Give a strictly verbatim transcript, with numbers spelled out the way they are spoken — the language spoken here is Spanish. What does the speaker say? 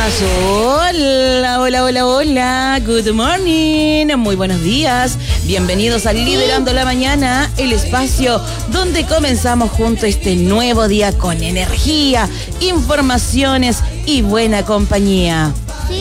Hola, hola, hola, hola. Good morning. Muy buenos días. Bienvenidos a Liderando la Mañana, el espacio donde comenzamos junto este nuevo día con energía, informaciones y buena compañía.